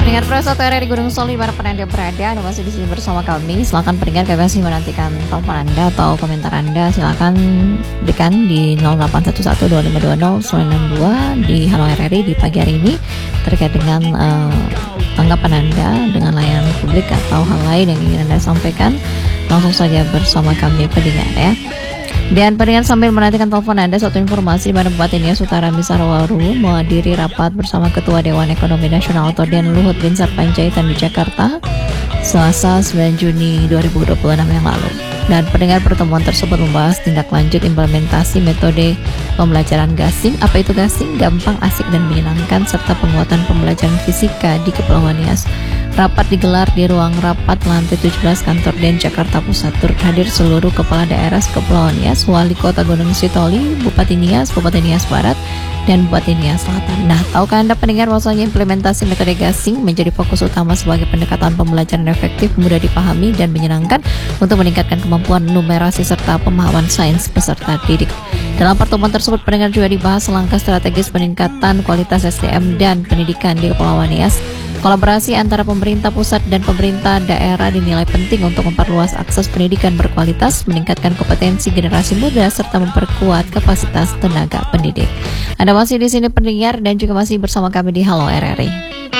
Pendengar Prasoto RRI Gunung Soli, para penanda berada, Anda masih di sini bersama kami. Silakan pendengar, kami masih menantikan telepon Anda atau komentar Anda. Silakan berikan di 08112520 di Halo RRI di pagi hari ini terkait dengan tanggapan Anda dengan layanan publik atau hal lain yang ingin Anda sampaikan. Langsung saja bersama kami pendengar ya. Dan pendengar sambil menantikan telepon Anda, satu informasi di mana Bupati Nias Utara Misarwaru menghadiri rapat bersama Ketua Dewan Ekonomi Nasional atau DEN Luhut Binsar Panjaitan di Jakarta Selasa 9 Juni 2026 yang lalu. Dan pendengar, pertemuan tersebut membahas tindak lanjut implementasi metode pembelajaran gasing. Apa itu gasing? Gampang, asik, dan menyenangkan, serta penguatan pembelajaran fisika di Kepulauan Nias. Rapat digelar di ruang rapat lantai 17 kantor DEN Jakarta Pusat. Turut hadir seluruh kepala daerah Kepulauan Nias, Wali Kota Gunung Sitoli, Bupati Nias Barat, dan Bupati Nias Selatan. Nah, tahukah Anda pendengar bahwasanya implementasi metode gasing menjadi fokus utama sebagai pendekatan pembelajaran efektif, mudah dipahami, dan menyenangkan untuk meningkatkan kemampuan numerasi serta pemahaman sains peserta didik. Dalam pertemuan tersebut, pendengar juga dibahas langkah strategis peningkatan kualitas SDM dan pendidikan di Kepulauan Nias. Kolaborasi antara pemerintah pusat dan pemerintah daerah dinilai penting untuk memperluas akses pendidikan berkualitas, meningkatkan kompetensi generasi muda, serta memperkuat kapasitas tenaga pendidik. Anda masih di sini pendengar dan juga masih bersama kami di Halo RRI.